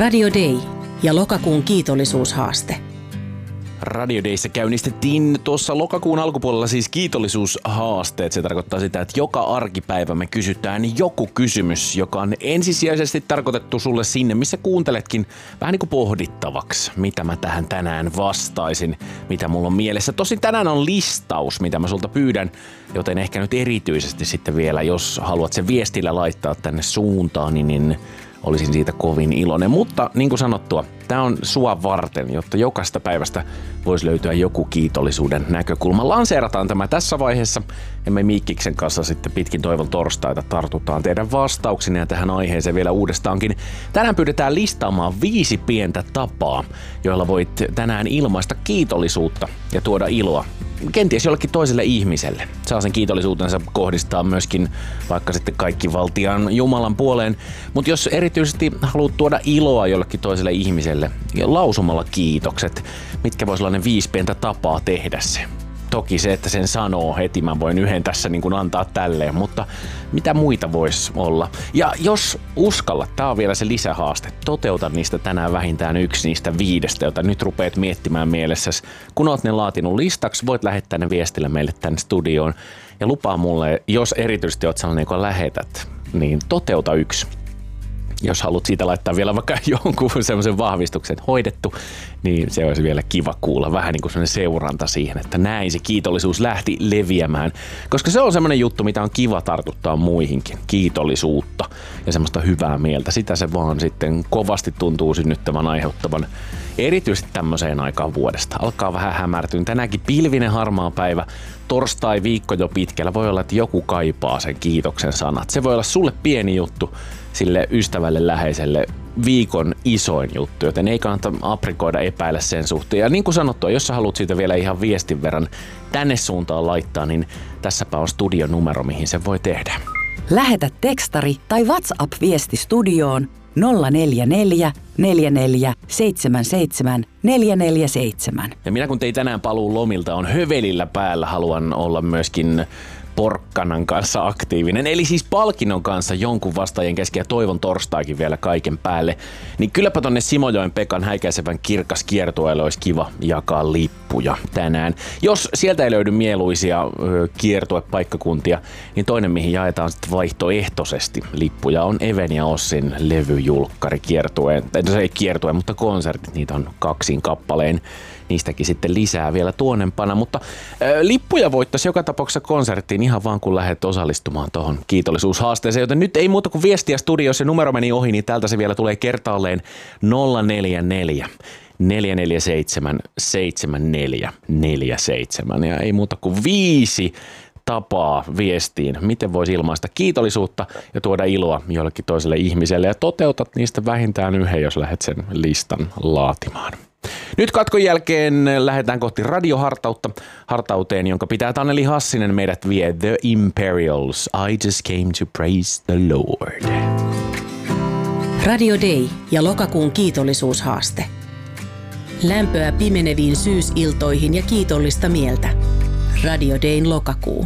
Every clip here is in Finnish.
Radio Day ja lokakuun kiitollisuushaaste. Radio Dayssä käynnistettiin tuossa lokakuun alkupuolella siis kiitollisuushaasteet. Se tarkoittaa sitä, että joka arkipäivä me kysytään joku kysymys, joka on ensisijaisesti tarkoitettu sulle sinne, missä kuunteletkin vähän niin kuin pohdittavaksi, mitä mä tähän tänään vastaisin, mitä mulla on mielessä. Tosin tänään on listaus, mitä mä sulta pyydän, joten ehkä nyt erityisesti sitten vielä, jos haluat sen viestillä laittaa tänne suuntaan, niin olisin siitä kovin iloinen. Mutta niin kuin sanottua, tämä on sua varten, jotta jokaista päivästä voisi löytyä joku kiitollisuuden näkökulma. Lanseerataan tämä tässä vaiheessa ja me Miikkiksen kanssa sitten pitkin toivon torstaita tartutaan teidän vastauksinne ja tähän aiheeseen vielä uudestaankin. Tänään pyydetään listaamaan 5 pientä tapaa, joilla voit tänään ilmaista kiitollisuutta ja tuoda iloa kenties jollekin toiselle ihmiselle. Saa sen kiitollisuutensa kohdistaa myöskin vaikka sitten kaikki valtiaan Jumalan puoleen. Mutta jos erityisesti haluat tuoda iloa jollekin toiselle ihmiselle ja lausumalla kiitokset, mitkä voisi olla ne 5 pientä tapaa tehdä se. Toki se, että sen sanoo heti, mä voin yhden tässä niin kuin antaa tälleen, mutta mitä muita voisi olla? Ja jos uskallat, tää on vielä se lisähaaste, toteuta niistä tänään vähintään 1 niistä 5, jota nyt rupeat miettimään mielessäsi. Kun oot ne laatinut listaksi, voit lähettää ne viestillä meille tänne studioon. Ja lupaa mulle, jos erityisesti oot sellainen, joka lähetät, niin toteuta 1. Jos haluat siitä laittaa vielä vaikka jonkun semmoisen vahvistuksen hoidettu, niin se olisi vielä kiva kuulla. Vähän niin kuin semmoinen seuranta siihen, että näin se kiitollisuus lähti leviämään. Koska se on semmoinen juttu, mitä on kiva tartuttaa muihinkin. Kiitollisuutta ja semmoista hyvää mieltä. Sitä se vaan sitten kovasti tuntuu synnyttävän, aiheuttavan. Erityisesti tämmöiseen aikaan vuodesta. Alkaa vähän hämärtyä. Tänäänkin pilvinen harmaa päivä. Torstai viikko jo pitkällä. Voi olla, että joku kaipaa sen kiitoksen sanat. Se voi olla sulle pieni juttu, sille ystävälle läheiselle viikon isoin juttu, joten ei kannata aprikoida, epäillä sen suhteen. Ja niin kuin sanottua, jos sä haluat siitä vielä ihan viestin verran tänne suuntaan laittaa, niin tässäpä on studionumero, mihin sen voi tehdä. Lähetä tekstari tai WhatsApp-viesti studioon 044 44 77 447. Ja minä kun tein tänään paluun lomilta, on hövelillä päällä, haluan olla myöskin porkkanan kanssa aktiivinen, eli siis palkinnon kanssa jonkun vastaajien kesken ja toivon torstaikin vielä kaiken päälle, niin kylläpä tonne Simojoen Pekan häikäisevän kirkas kiertueelle olisi kiva jakaa lippuja tänään. Jos sieltä ei löydy mieluisia kiertuepaikkakuntia, niin toinen mihin jaetaan sitten vaihtoehtoisesti lippuja on Even ja Ossin levyjulkkari kiertue, se ei kiertue, mutta konsertit, niitä on 2 kappaleen. Niistäkin sitten lisää vielä tuonnempana, mutta lippuja voittaisi joka tapauksessa konserttiin ihan vaan kun lähdet osallistumaan tuohon kiitollisuushaasteeseen, joten nyt ei muuta kuin viestiä studioon, se numero meni ohi, niin täältä se vielä tulee kertaalleen 044 447 7447 ja ei muuta kuin 5 tapaa viestiin, miten voisi ilmaista kiitollisuutta ja tuoda iloa jollekin toiselle ihmiselle ja toteutat niistä vähintään 1, jos lähdet sen listan laatimaan. Nyt katkon jälkeen lähdetään kohti radiohartauteen, jonka pitää Taneli Hassinen meidät vie The Imperials. I just came to praise the Lord. Radio Day ja lokakuun kiitollisuushaaste. Lämpöä pimeneviin syysiltoihin ja kiitollista mieltä. Radio Dayn lokakuu.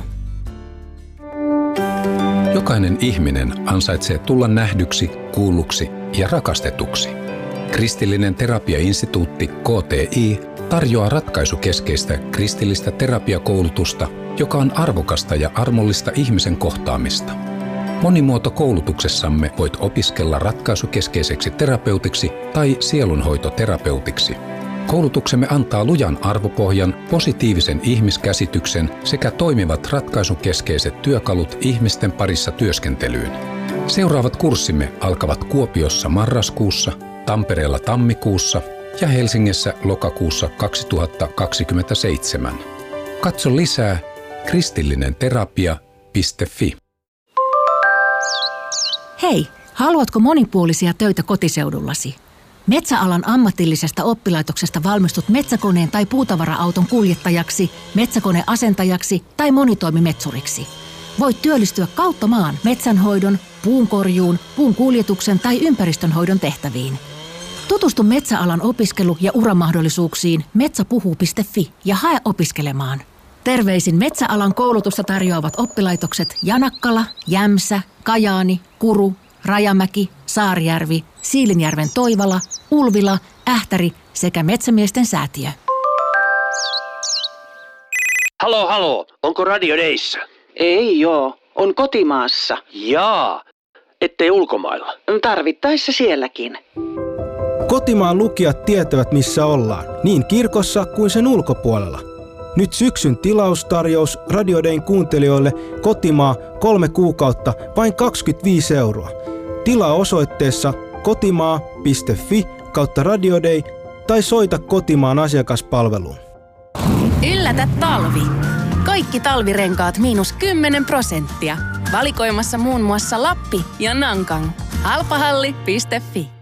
Jokainen ihminen ansaitsee tulla nähdyksi, kuulluksi ja rakastetuksi. Kristillinen terapiainstituutti KTI tarjoaa ratkaisukeskeistä kristillistä terapiakoulutusta, joka on arvokasta ja armollista ihmisen kohtaamista. Monimuotokoulutuksessamme voit opiskella ratkaisukeskeiseksi terapeutiksi tai sielunhoitoterapeutiksi. Koulutuksemme antaa lujan arvopohjan, positiivisen ihmiskäsityksen sekä toimivat ratkaisukeskeiset työkalut ihmisten parissa työskentelyyn. Seuraavat kurssimme alkavat Kuopiossa marraskuussa, Tampereella tammikuussa ja Helsingissä lokakuussa 2027. Katso lisää kristillinenterapia.fi. Hei, haluatko monipuolisia töitä kotiseudullasi? Metsäalan ammatillisesta oppilaitoksesta valmistut metsäkoneen tai puutavara-auton kuljettajaksi, metsäkoneasentajaksi tai monitoimimetsuriksi. Voit työllistyä kautta maan metsänhoidon, puunkorjuun, puun kuljetuksen tai ympäristönhoidon tehtäviin. Tutustu metsäalan opiskelu- ja uramahdollisuuksiin metsäpuhuu.fi ja hae opiskelemaan. Terveisin metsäalan koulutusta tarjoavat oppilaitokset Janakkala, Jämsä, Kajaani, Kuru, Rajamäki, Saarijärvi, Siilinjärven Toivala, Ulvila, Ähtäri sekä Metsämiesten säätiö. Halo, onko Radio Dayssä? Ei joo, on kotimaassa. Jaa, ettei ulkomailla. Tarvittaessa sielläkin. Kotimaan lukijat tietävät, missä ollaan, niin kirkossa kuin sen ulkopuolella. Nyt syksyn tilaustarjous Radio Dayn kuuntelijoille kotimaa 3 kuukautta vain 25 €. Tilaa osoitteessa kotimaa.fi/Radio Day tai soita kotimaan asiakaspalveluun. Yllätä talvi! Kaikki talvirenkaat -10%. Valikoimassa muun muassa Lappi ja Nankang. Halpahalli.fi